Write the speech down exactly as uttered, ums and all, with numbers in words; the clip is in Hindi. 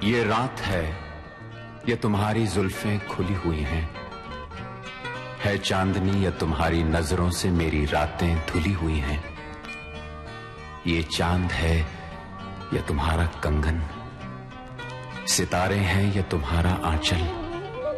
ये रात है, ये तुम्हारी जुल्फें खुली हुई हैं। है चांदनी या तुम्हारी नजरों से मेरी रातें धुली हुई हैं। ये चांद है या तुम्हारा कंगन, सितारे हैं या तुम्हारा आंचल।